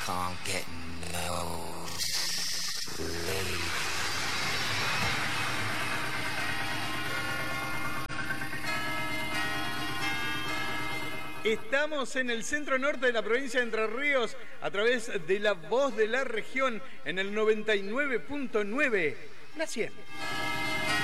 can't get no sleep. Estamos en el centro norte de la provincia de Entre Ríos a través de La Voz de la Región en el 99.9, la 100.